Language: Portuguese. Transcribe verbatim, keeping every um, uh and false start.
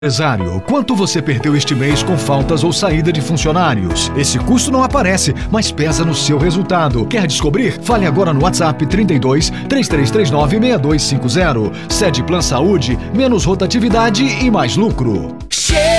Empresário, quanto você perdeu este mês com faltas ou saída de funcionários? Esse custo não aparece, mas pesa no seu resultado. Quer descobrir? Fale agora no WhatsApp trinta e dois, três três três nove, seis dois cinco zero. Sede Plan Saúde, menos rotatividade e mais lucro.